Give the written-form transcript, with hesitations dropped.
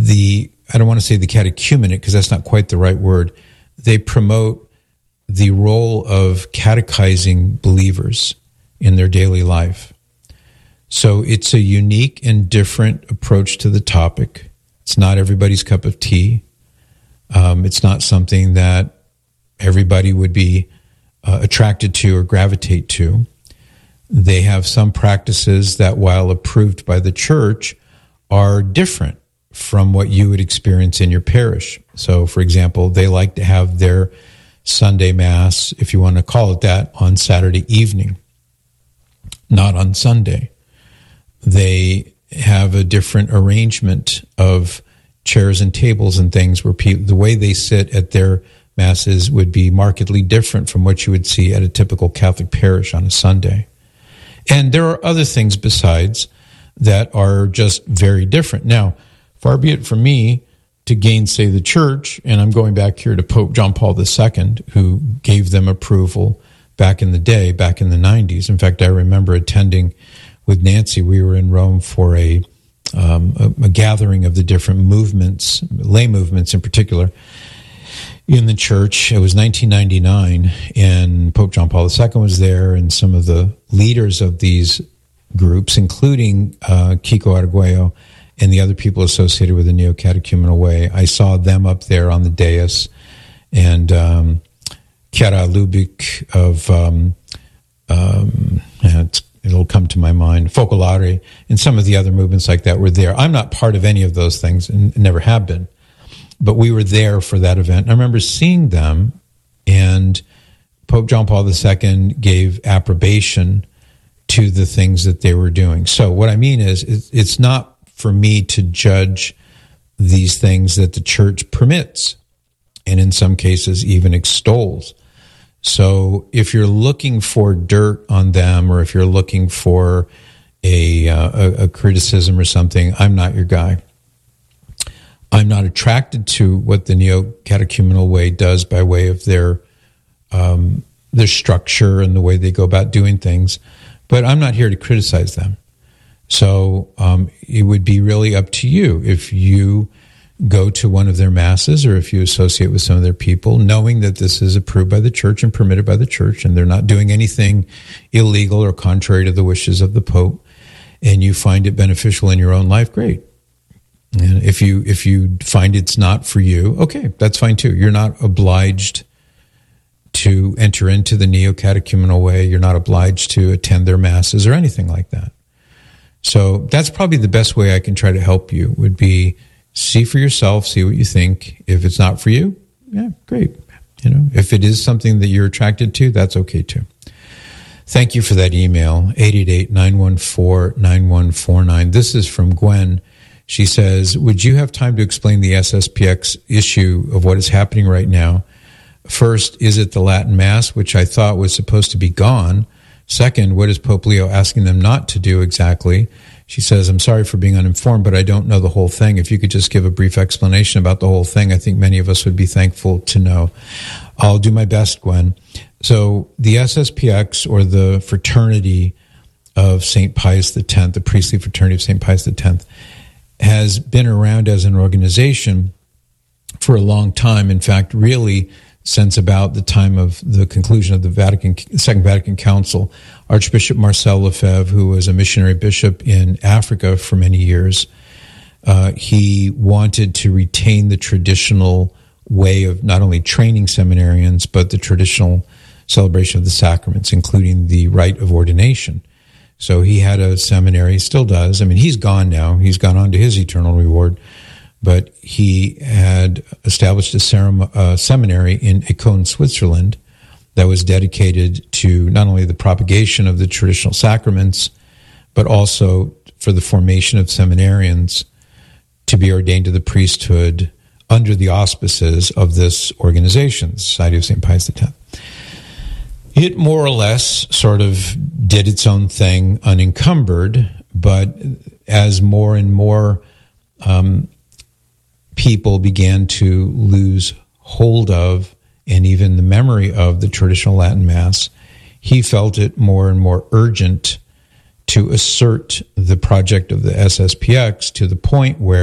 I don't want to say the catechumenate because that's not quite the right word. They promote the role of catechizing believers in their daily life. So it's a unique and different approach to the topic. It's not everybody's cup of tea. It's not something that everybody would be attracted to or gravitate to. They have some practices that, while approved by the church, are different from what you would experience in your parish. So, for example, they like to have their Sunday Mass, if you want to call it that, on Saturday evening, not on Sunday. They have a different arrangement of chairs and tables and things where the way they sit at their Masses would be markedly different from what you would see at a typical Catholic parish on a Sunday. And there are other things besides that are just very different. Now, far be it from me to gainsay the church, and I'm going back here to Pope John Paul II, who gave them approval back in the day, back in the 90s. In fact, I remember attending with Nancy. We were in Rome for a gathering of the different movements, lay movements in particular, in the church. It was 1999, and Pope John Paul II was there, and some of the leaders of these groups, including Kiko Arguello and the other people associated with the Neo-Catechumenal Way. I saw them up there on the dais, and Chiara Lubick of, it'll come to my mind, Focolare, and some of the other movements like that were there. I'm not part of any of those things, and never have been. But we were there for that event. I remember seeing them, and Pope John Paul II gave approbation to the things that they were doing. So what I mean is, it's not for me to judge these things that the church permits, and in some cases even extols. So if you're looking for dirt on them, or if you're looking for a criticism or something, I'm not your guy. I'm not attracted to what the Neo-Catechumenal Way does by way of their structure and the way they go about doing things, but I'm not here to criticize them. So it would be really up to you if you go to one of their masses or if you associate with some of their people, knowing that this is approved by the church and permitted by the church, and they're not doing anything illegal or contrary to the wishes of the Pope, and you find it beneficial in your own life, great. And if you find it's not for you, okay, that's fine too. You're not obliged to enter into the Neo-Catechumenal Way. You're not obliged to attend their masses or anything like that. So that's probably the best way I can try to help you, would be see for yourself, see what you think. If it's not for you, yeah, great. If it is something that you're attracted to, that's okay too. Thank you for that email, 888-914-9149. This is from Gwen. She says, would you have time to explain the SSPX issue of what is happening right now? First, is it the Latin Mass, which I thought was supposed to be gone? Second, what is Pope Leo asking them not to do exactly? She says, I'm sorry for being uninformed, but I don't know the whole thing. If you could just give a brief explanation about the whole thing, I think many of us would be thankful to know. I'll do my best, Gwen. So the SSPX, or the Fraternity of St. Pius X, the priestly fraternity of St. Pius X, has been around as an organization for a long time. In fact, really since about the time of the conclusion of the Second Vatican Council. Archbishop Marcel Lefebvre, who was a missionary bishop in Africa for many years, he wanted to retain the traditional way of not only training seminarians, but the traditional celebration of the sacraments, including the rite of ordination. So he had a seminary, still does. I mean, he's gone now. He's gone on to his eternal reward. But he had established a seminary in Écône, Switzerland, that was dedicated to not only the propagation of the traditional sacraments, but also for the formation of seminarians to be ordained to the priesthood under the auspices of this organization, the Society of St. Pius X. It more or less sort of did its own thing unencumbered, but as more and more people began to lose hold of and even the memory of the traditional Latin Mass, he felt it more and more urgent to assert the project of the SSPX to the point where